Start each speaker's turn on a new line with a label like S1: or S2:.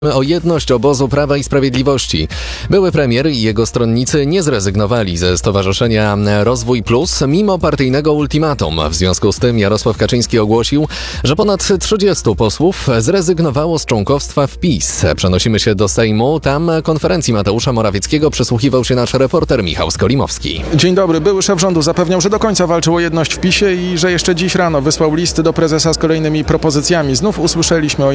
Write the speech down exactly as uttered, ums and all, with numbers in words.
S1: O jedność obozu Prawa i Sprawiedliwości. Były premier i jego stronnicy nie zrezygnowali ze Stowarzyszenia Rozwój Plus mimo partyjnego ultimatum. W związku z tym Jarosław Kaczyński ogłosił, że ponad trzydziestu posłów zrezygnowało z członkostwa w PiS. Przenosimy się do Sejmu. Tam konferencji Mateusza Morawieckiego przysłuchiwał się nasz reporter Michał Skolimowski.
S2: Dzień dobry. Były szef rządu zapewniał, że do końca walczył o jedność w PiSie i że jeszcze dziś rano wysłał listy do prezesa z kolejnymi propozycjami. Znów usłyszeliśmy o